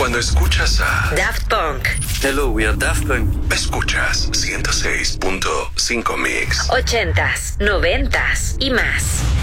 Cuando escuchas a Daft Punk, Hello, we are Daft Punk. escuchas 106.5 Mix. 80s, 90s y más.